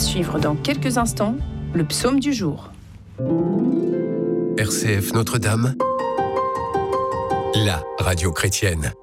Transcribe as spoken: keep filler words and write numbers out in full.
suivre dans quelques instants, le psaume du jour. R C F Notre-Dame, la radio chrétienne.